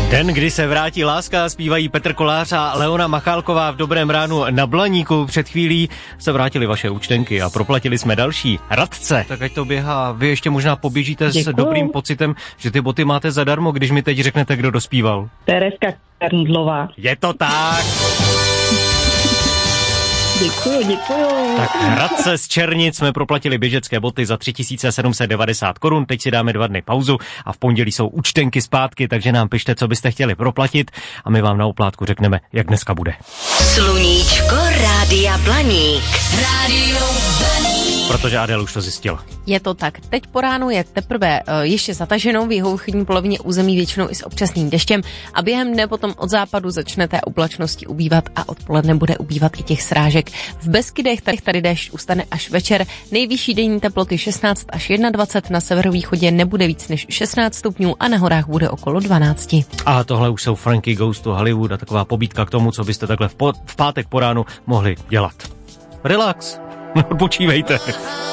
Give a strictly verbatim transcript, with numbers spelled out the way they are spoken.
Den, kdy se vrátí láska, zpívají Petr Kolář a Leona Machálková v Dobrém ránu na Blaníku. Před chvílí se vrátily vaše účtenky a proplatili jsme další. Radce, tak ať to běhá. Vy ještě možná poběžíte Děkuju. s dobrým pocitem, že ty boty máte zadarmo, když mi teď řeknete, kdo dospíval. Tereska Karndlová. Je to tak. Děkuju, děkuju. Tak Radce z Černic jsme proplatili běžecké boty za tři tisíce sedm set devadesát korun, teď si dáme dva dny pauzu a v pondělí jsou účtenky zpátky, takže nám pište, co byste chtěli proplatit a my vám na oplátku řekneme, jak dneska bude. Sluníčko Rádia Blaník. Rádio Blaník. Protože Adel už to zjistil. Je to tak. Teď po ránu je teprve uh, ještě zataženo v jihovýchodní polovině území většinou i s občasným deštěm a během dne potom od západu začne té oblačnosti ubývat a odpoledne bude ubývat i těch srážek. V Beskydech tady, tady déšť ustane až večer. Nejvyšší denní teploty šestnáct až dvacet jedna, na severovýchodě nebude víc než šestnáct stupňů a na horách bude okolo dvanáct. A tohle už jsou Frankie Goes to Hollywood a taková pobídka k tomu, co byste takhle v, po, v pátek po ránu mohli dělat. Relax, odpočívejte.